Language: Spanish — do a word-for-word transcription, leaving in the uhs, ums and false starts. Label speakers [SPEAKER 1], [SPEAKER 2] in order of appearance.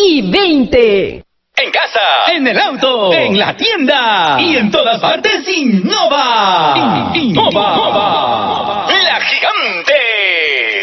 [SPEAKER 1] y veinte.
[SPEAKER 2] En casa, en el auto, en la tienda y en todas partes Innova. Innova.